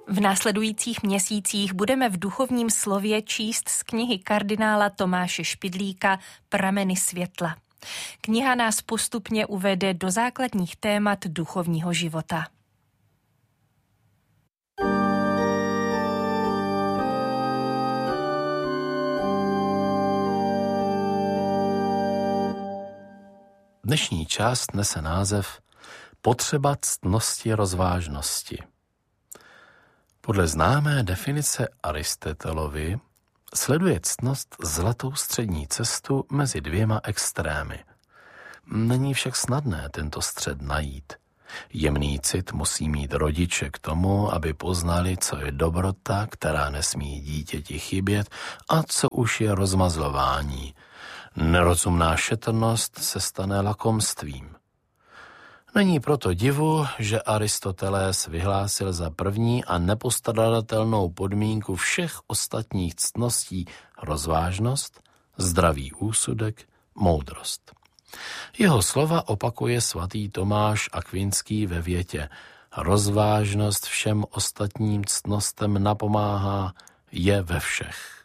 V následujících měsících budeme v duchovním slově číst z knihy kardinála Tomáše Špidlíka Prameny světla. Kniha nás postupně uvede do základních témat duchovního života. Dnešní část nese název Potřeba ctnosti rozvážnosti. Podle známé definice Aristotelovy sleduje ctnost zlatou střední cestu mezi dvěma extrémy. Není však snadné tento střed najít. Jemný cit musí mít rodiče k tomu, aby poznali, co je dobrota, která nesmí dítěti chybět, a co už je rozmazlování. Nerozumná šetrnost se stane lakomstvím. Není proto divu, že Aristoteles vyhlásil za první a nepostradatelnou podmínku všech ostatních ctností rozvážnost, zdravý úsudek, moudrost. Jeho slova opakuje svatý Tomáš Akvinský ve větě: rozvážnost všem ostatním ctnostem napomáhá, je ve všech.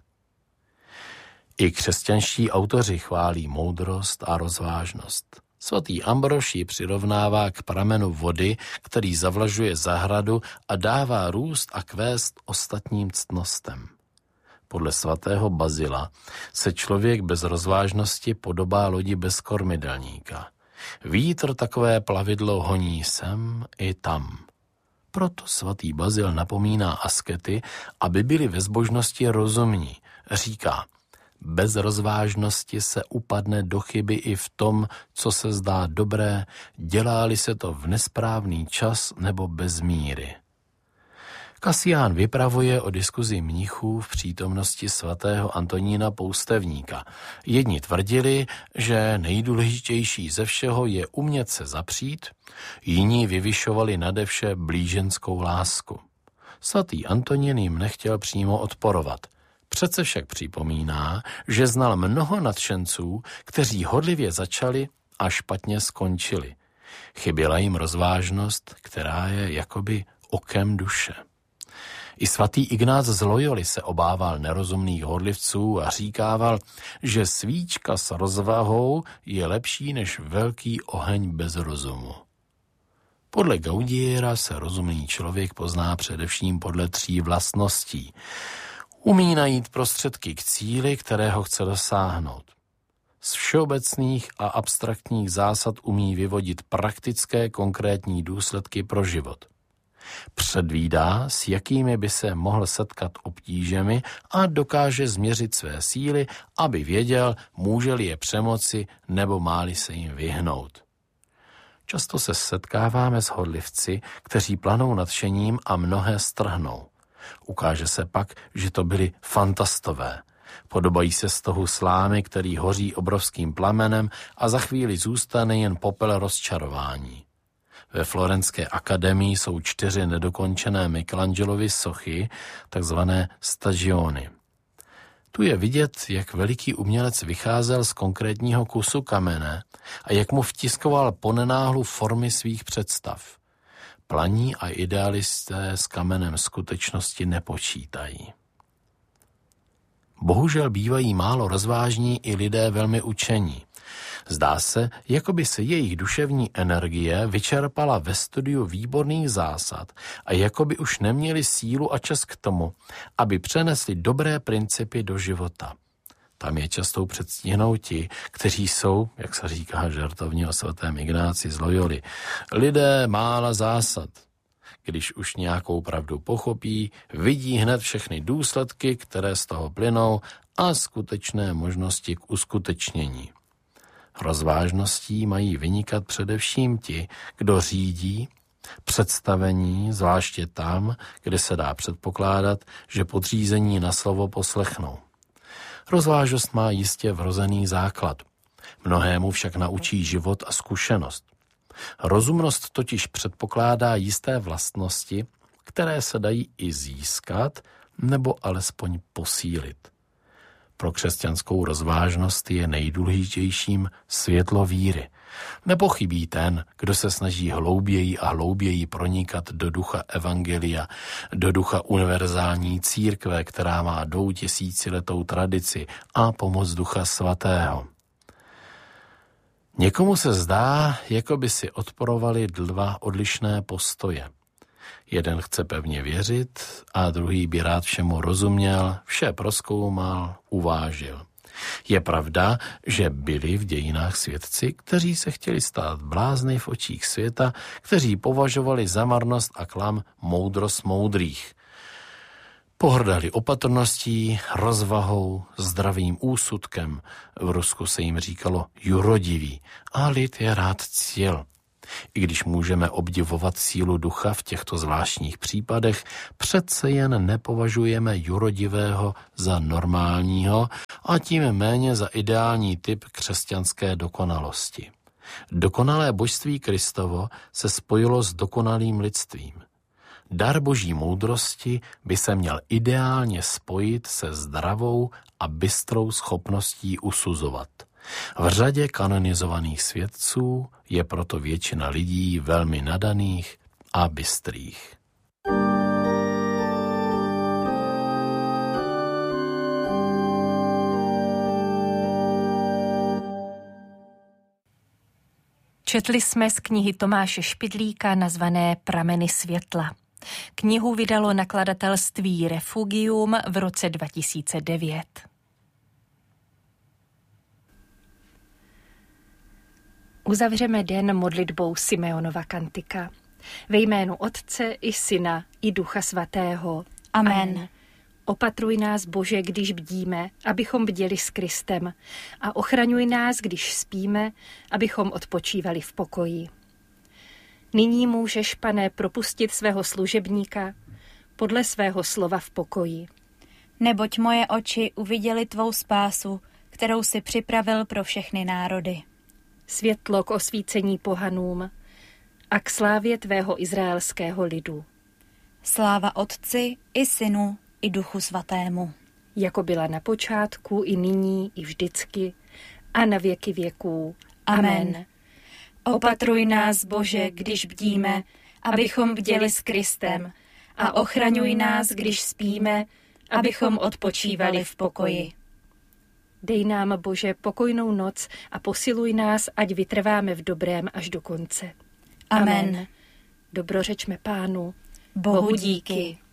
I křesťanští autoři chválí moudrost a rozvážnost. Svatý Ambrož ji přirovnává k pramenu vody, který zavlažuje zahradu a dává růst a kvést ostatním ctnostem. Podle svatého Bazila se člověk bez rozvážnosti podobá lodi bez kormidelníka. Vítr takové plavidlo honí sem i tam. Proto svatý Bazil napomíná askety, aby byli ve zbožnosti rozumní. Říká: bez rozvážnosti se upadne do chyby i v tom, co se zdá dobré, dělá-li se to v nesprávný čas nebo bez míry. Kasián vypravuje o diskuzi mnichů v přítomnosti svatého Antonína Poustevníka. Jedni tvrdili, že nejdůležitější ze všeho je umět se zapřít, jiní vyvyšovali nade vše blíženskou lásku. Svatý Antonín jim nechtěl přímo odporovat. Přece však připomíná, že znal mnoho nadšenců, kteří horlivě začali a špatně skončili. Chyběla jim rozvážnost, která je jakoby okem duše. I svatý Ignác z Loyoli se obával nerozumných horlivců a říkával, že svíčka s rozvahou je lepší než velký oheň bez rozumu. Podle Gaudiera se rozumný člověk pozná především podle 3 vlastností. Umí najít prostředky k cíli, kterého chce dosáhnout. Z všeobecných a abstraktních zásad umí vyvodit praktické konkrétní důsledky pro život. Předvídá, s jakými by se mohl setkat obtížemi a dokáže změřit své síly, aby věděl, může-li je přemoci nebo má-li se jim vyhnout. Často se setkáváme s horlivci, kteří planou nadšením a mnohé strhnou. Ukáže se pak, že to byli fantastové. Podobají se stohu slámy, který hoří obrovským plamenem a za chvíli zůstane jen popel rozčarování. Ve Florenské akademii jsou 4 nedokončené Michelangelovy sochy, takzvané stagiony. Tu je vidět, jak veliký umělec vycházel z konkrétního kusu kamene a jak mu vtiskoval ponenáhlu formy svých představ. Planí a idealisté s kamenem skutečnosti nepočítají. Bohužel bývají málo rozvážní i lidé velmi učení. Zdá se, jako by se jejich duševní energie vyčerpala ve studiu výborných zásad a jako by už neměli sílu a čas k tomu, aby přenesli dobré principy do života. Tam je častou předstihnou ti, kteří jsou, jak se říká žartovně o svatém Ignáci z Loyoli, lidé mála zásad. Když už nějakou pravdu pochopí, vidí hned všechny důsledky, které z toho plynou, a skutečné možnosti k uskutečnění. Rozvážností mají vynikat především ti, kdo řídí, představení, zvláště tam, kde se dá předpokládat, že podřízení na slovo poslechnou. Rozvážnost má jistě vrozený základ. Mnohému však naučí život a zkušenost. Rozumnost totiž předpokládá jisté vlastnosti, které se dají i získat nebo alespoň posílit. Pro křesťanskou rozvážnost je nejdůležitějším světlo víry, Nepochybí ten, kdo se snaží hlouběji a hlouběji pronikat do ducha evangelia, do ducha univerzální církve, která má 2000letou tradici a pomoc Ducha Svatého. Někomu se zdá, jako by si odporovali dva odlišné postoje. Jeden chce pevně věřit a druhý by rád všemu rozuměl, vše prozkoumal, uvážil. Je pravda, že byli v dějinách svědci, kteří se chtěli stát blázny v očích světa, kteří považovali za marnost a klam moudrost moudrých. Pohrdali opatrností, rozvahou, zdravým úsudkem. V Rusku se jim říkalo jurodivý a lid je rád ctěl. I když můžeme obdivovat sílu ducha v těchto zvláštních případech, přece jen nepovažujeme jurodivého za normálního a tím méně za ideální typ křesťanské dokonalosti. Dokonalé božství Kristovo se spojilo s dokonalým lidstvím. Dar boží moudrosti by se měl ideálně spojit se zdravou a bystrou schopností usuzovat. V řadě kanonizovaných svědců je proto většina lidí velmi nadaných a bystrých. Četli jsme z knihy Tomáše Špidlíka nazvané Prameny světla. Knihu vydalo nakladatelství Refugium v roce 2009. Uzavřeme den modlitbou Simeonova kantika. Ve jménu Otce i Syna i Ducha Svatého. Amen. Opatruj nás, Bože, když bdíme, abychom bděli s Kristem, a ochraňuj nás, když spíme, abychom odpočívali v pokoji. Nyní můžeš, Pane, propustit svého služebníka podle svého slova v pokoji. Neboť moje oči uviděly tvou spásu, kterou si připravil pro všechny národy. Světlo k osvícení pohanům a k slávě tvého izraelského lidu. Sláva Otci i Synu i Duchu Svatému. Jako byla na počátku, i nyní, i vždycky, a na věky věků. Amen. Opatruj nás, Bože, když bdíme, abychom bděli s Kristem, a ochraňuj nás, když spíme, abychom odpočívali v pokoji. Dej nám, Bože, pokojnou noc a posiluj nás, ať vytrváme v dobrém až do konce. Amen. Dobrořečme Pánu. Bohu díky.